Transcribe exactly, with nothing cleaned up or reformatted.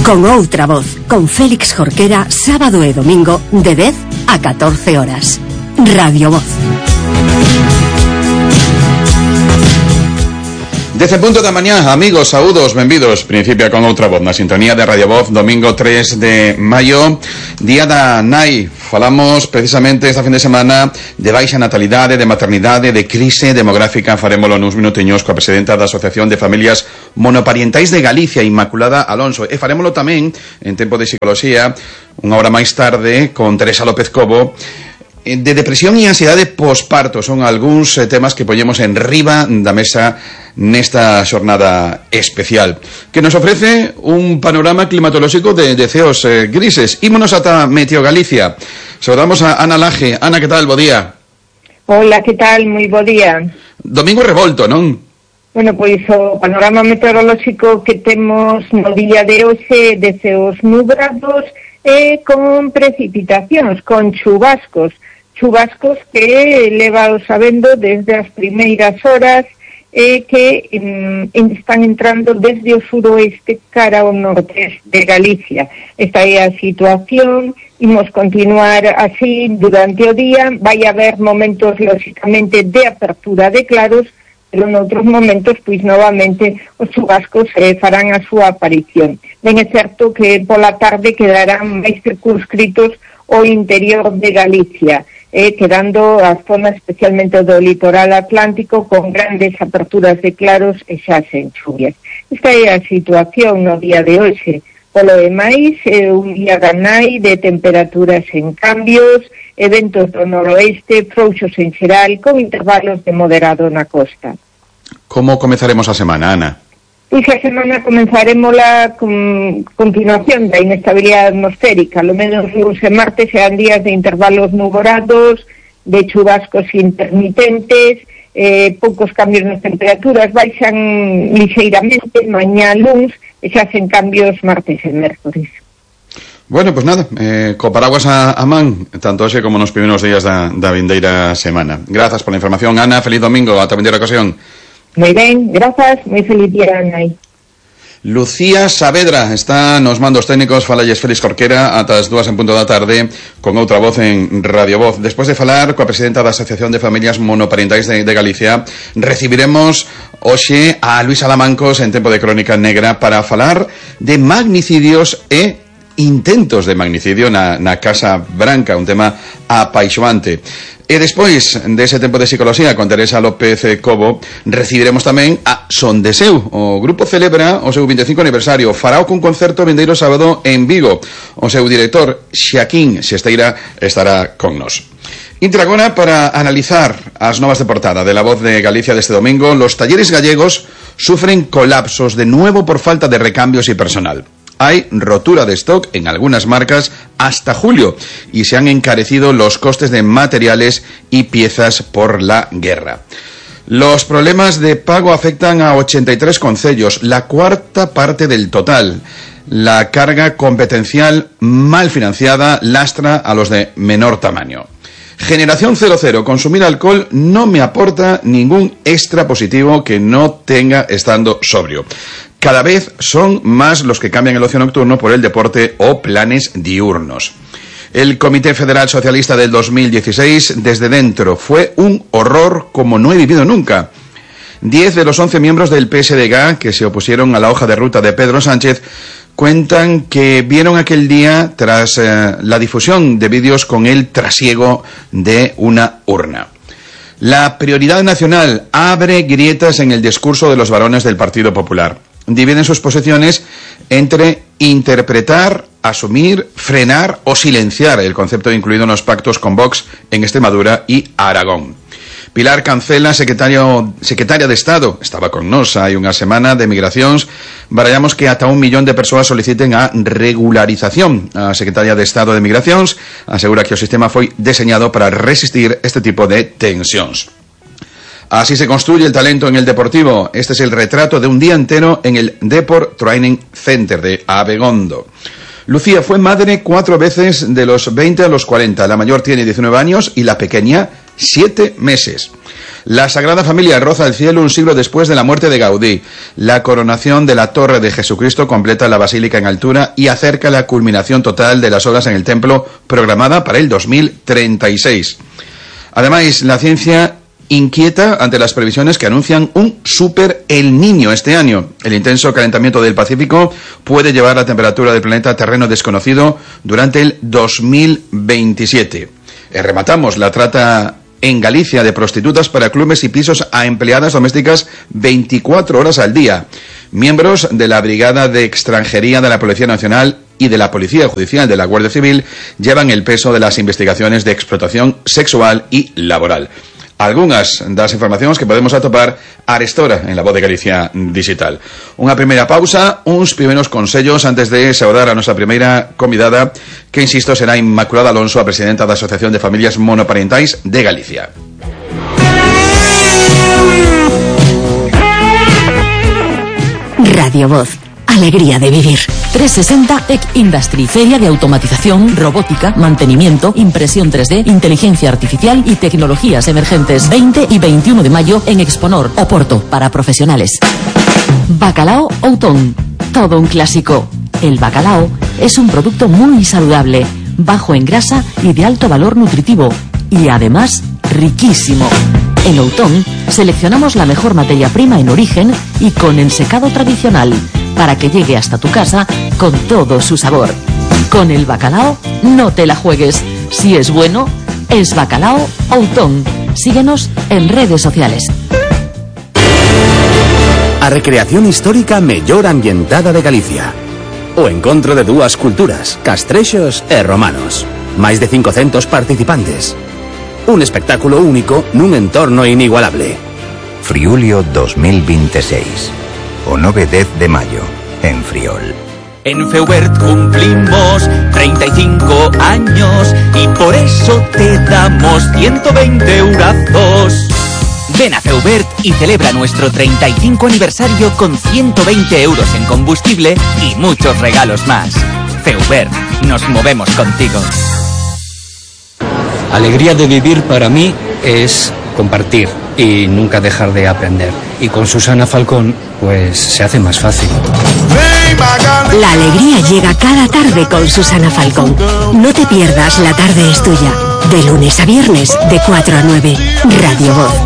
Con outra voz, con Félix Jorquera, sábado e domingo de dez a catorce horas. Radio Voz. Dez en punto da mañá, amigos, saúdos, benvidos. Principia con outra voz na sintonía de Radio Voz, domingo tres de maio, día da nai. Falamos precisamente esta fin de semana de baixa natalidade, de maternidade, de crise demográfica. Farémolo nuns minutiños coa presidenta da Asociación de Familias Monoparentais de Galicia, Inmaculada Alonso. E farémolo tamén en Tempo de Psicología, unha hora máis tarde, con Teresa López Cobo. De depresión e ansiedade posparto son algúns temas que poñemos en riba da mesa nesta xornada especial, que nos ofrece un panorama climatolóxico de, de ceos eh, grises. Ímonos ata Meteo Galicia. Saudamos a Ana Laje. Ana, que tal? Bo día. Hola, que tal? Moi bo día. Domingo revolto, non? Bueno, pois o panorama meteorolóxico que temos no día de hoxe de ceos nubrados e con precipitacións, con chubascos. Chubascos que leva sabendo desde as primeiras horas eh, que mm, están entrando desde o suroeste cara ao norte de Galicia. Esta é a situación, imos continuar así durante o día, vai haber momentos, lógicamente, de apertura de claros, pero noutros momentos, pois, novamente, os chubascos eh, farán a súa aparición. Ben é certo que pola tarde quedarán máis circunscritos o interior de Galicia, eh, quedando a zona especialmente do litoral atlántico con grandes aperturas de claros e xa sen chuvias. Esta é a situación no día de hoxe. Polo demais, eh, un día ganai de temperaturas en cambios, eventos do noroeste, frouxos en xeral, con intervalos de moderado na costa. Como comezaremos a semana, Ana? Pois a semana comenzaremosla con continuación da inestabilidade atmosférica. Lo menos luns e martes serán días de intervalos nuborados, de chubascos intermitentes, eh, poucos cambios nas temperaturas, baixan lixeiramente mañá luns e xa sen cambios martes e mércores. Bueno, pues nada, eh, co paraguas a, a man, tanto hoxe como nos primeiros días da, da vindeira semana. Grazas por la información, Ana, feliz domingo, ata a vindeira ocasión. Moi ben, grazas, moi feliz día, Anai. Lucía Saavedra está nos mandos técnicos, falalles Félix Jorquera ata as dúas en punto da tarde con outra voz en Radio Voz. Despois de falar coa presidenta da Asociación de Familias Monoparentais de, de Galicia, recibiremos hoxe a Luis Alamancos en Tempo de Crónica Negra para falar de magnicidios e intentos de magnicidio na, na Casa Branca, un tema apaixoante. E despois dese Tempo de Psicología con Teresa López Cobo, recibiremos tamén a Son de Seu. O grupo celebra o seu vinte e cinco aniversario, farao cun concerto vindeiro sábado en Vigo. O seu director, Xaquín Xesteira, estará con nos. Intra agora para analizar as novas de portada de La Voz de Galicia deste domingo. Los talleres gallegos sufren colapsos de nuevo por falta de recambios y personal. Hay rotura de stock en algunas marcas hasta julio y se han encarecido los costes de materiales y piezas por la guerra. Los problemas de pago afectan a ochenta y tres concellos, la cuarta parte del total. La carga competencial mal financiada lastra a los de menor tamaño. Generación cero cero, consumir alcohol no me aporta ningún extra positivo que no tenga estando sobrio. Cada vez son más los que cambian el ocio nocturno por el deporte o planes diurnos. El Comité Federal Socialista del dos mil dieciséis, desde dentro, fue un horror como no he vivido nunca. Diez de los once miembros del P S D G que se opusieron a la hoja de ruta de Pedro Sánchez cuentan que vieron aquel día tras eh, la difusión de vídeos con el trasiego de una urna. La prioridad nacional abre grietas en el discurso de los varones del Partido Popular. Dividen sus posiciones entre interpretar, asumir, frenar o silenciar el concepto incluido en los pactos con Vox en Extremadura y Aragón. Pilar Cancela, secretario, secretaria de Estado, estaba con nos hai unha semana de migracións, barallamos que ata un millón de persoas soliciten a regularización. A secretaria de Estado de Migracións asegura que o sistema foi deseñado para resistir este tipo de tensións. Así se construye el talento en el deportivo. Este es el retrato de un día entero en el Deport Training Center de Abegondo. Lucía fue madre cuatro veces de los veinte a los cuarenta. La mayor tiene diecinueve años y la pequeña Siete meses. La Sagrada Familia roza el cielo un siglo después de la muerte de Gaudí. La coronación de la Torre de Jesucristo completa la basílica en altura y acerca la culminación total de las obras en el templo programada para el dos mil treinta y seis. Además, la ciencia inquieta ante las previsiones que anuncian un super El Niño este año. El intenso calentamiento del Pacífico puede llevar la temperatura del planeta a terreno desconocido durante el dos mil veintisiete. Eh, rematamos la trata en Galicia de prostitutas para clubes y pisos a empleadas domésticas veinticuatro horas al día. Miembros de la Brigada de Extranjería de la Policía Nacional y de la Policía Judicial de la Guardia Civil llevan el peso de las investigaciones de explotación sexual y laboral. Algunas das informacións que podemos atopar arestora en la Voz de Galicia Digital. Unha primeira pausa, uns primeiros consellos antes de saudar a nosa primeira convidada, que, insisto, será Inmaculada Alonso, a presidenta da Asociación de Familias Monoparentais de Galicia. Radio Voz. Alegría de vivir. trescientos sesenta Tech Industry, feria de automatización, robótica, mantenimiento, impresión tres D, inteligencia artificial y tecnologías emergentes. veinte y veintiuno de mayo en Exponor, Oporto, para profesionales. Bacalao Outón, todo un clásico. El bacalao es un producto muy saludable, bajo en grasa y de alto valor nutritivo, y además riquísimo. En Outón seleccionamos la mejor materia prima en origen y con ensecado tradicional, para que llegue hasta tu casa con todo su sabor. Con el bacalao no te la juegues. Si es bueno, es Bacalao Outón. Síguenos en redes sociales. A recreación histórica mellor ambientada de Galicia. O encontro de dúas culturas, castrexos e romanos. Máis de cincocentos participantes. Un espectáculo único nun entorno inigualable. Friulio dos mil veintiséis. O nove e dez de mayo, en Friol. En Feubert cumplimos treinta y cinco años y por eso te damos ciento veinte eurazos. Ven a Feubert y celebra nuestro treinta y cinco aniversario con ciento veinte euros en combustible y muchos regalos más. Feubert, nos movemos contigo. Alegría de vivir para mí es compartir y nunca dejar de aprender. Y con Susana Falcón, pues se hace más fácil. La alegría llega cada tarde con Susana Falcón. No te pierdas La Tarde es Tuya. De lunes a viernes, de cuatro a nueve. Radio Voz.